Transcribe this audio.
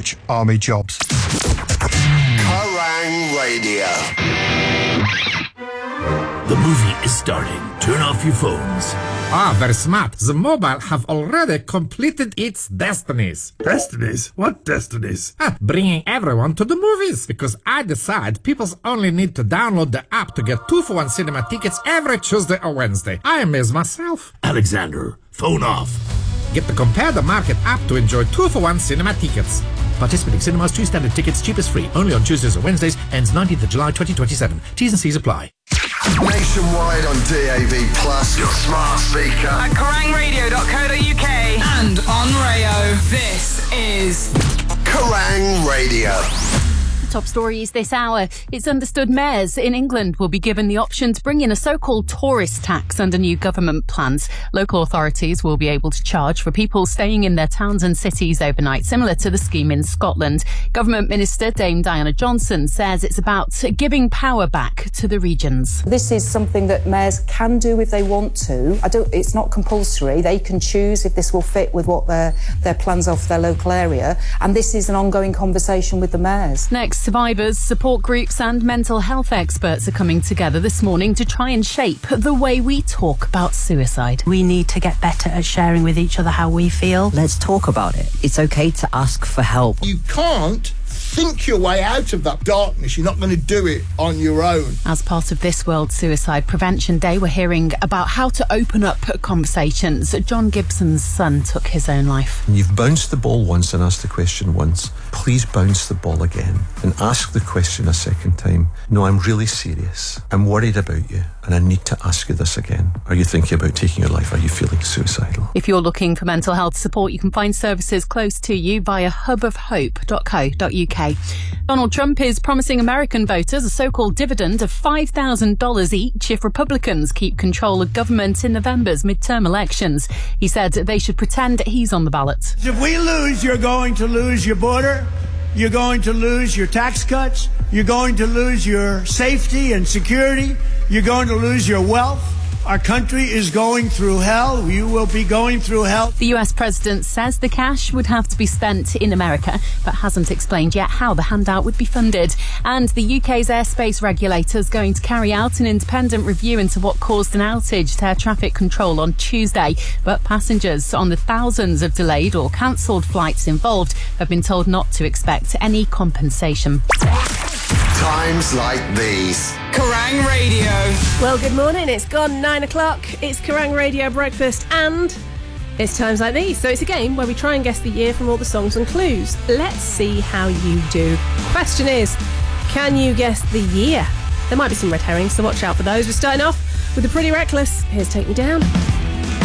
Which army jobs? Kerrang Radio. The movie is starting. Turn off your phones. Ah, very smart. The mobile have already completed its destinies. Destinies? What destinies? Bringing everyone to the movies. Because I decide people only need to download the app to get 2-for-1 cinema tickets every Tuesday or Wednesday. I amaze myself. Alexander, phone off. Get the Compare the Market app to enjoy 2-for-1 cinema tickets. Participating cinemas, 2 standard tickets, cheapest free. Only on Tuesdays or Wednesdays. Ends 19th of July 2027. T's and C's apply. Nationwide on DAB+, your smart speaker. At KerrangRadio.co.uk and on Rayo. This is Kerrang Radio. Top stories this hour. It's understood mayors in England will be given the option to bring in a so-called tourist tax under new government plans. Local authorities will be able to charge for people staying in their towns and cities overnight, similar to the scheme in Scotland. Government Minister Dame Diana Johnson says it's about giving power back to the regions. This is something that mayors can do if they want to. It's not compulsory. They can choose if this will fit with what their plans are for their local area. And this is an ongoing conversation with the mayors. Next, survivors, support groups and mental health experts are coming together this morning to try and shape the way we talk about suicide. We need to get better at sharing with each other how we feel. Let's talk about it. It's okay to ask for help. You can't think your way out of that darkness. You're not going to do it on your own. As part of this World Suicide Prevention Day, we're hearing about how to open up conversations. John Gibson's son took his own life. You've bounced the ball once and asked the question once. Please bounce the ball again and ask the question a second time. No, I'm really serious. I'm worried about you and I need to ask you this again. Are you thinking about taking your life? Are you feeling suicidal? If you're looking for mental health support, you can find services close to you via hubofhope.co.uk. Donald Trump is promising American voters a so-called dividend of $5,000 each if Republicans keep control of government in November's midterm elections. He said they should pretend he's on the ballot. If we lose, you're going to lose your border. You're going to lose your tax cuts. You're going to lose your safety and security. You're going to lose your wealth. Our country is going through hell. You will be going through hell. The US president says the cash would have to be spent in America, but hasn't explained yet how the handout would be funded. And the UK's airspace regulator is going to carry out an independent review into what caused an outage to air traffic control on Tuesday. But passengers on the thousands of delayed or cancelled flights involved have been told not to expect any compensation. Times like these. Kerrang Radio. Well, good morning. It's gone 9 o'clock. It's Kerrang Radio Breakfast and it's times like these. So it's a game where we try and guess the year from all the songs and clues. Let's see how you do. Question is, can you guess the year? There might be some red herrings, so watch out for those. We're starting off with the Pretty Reckless. Here's Take Me Down.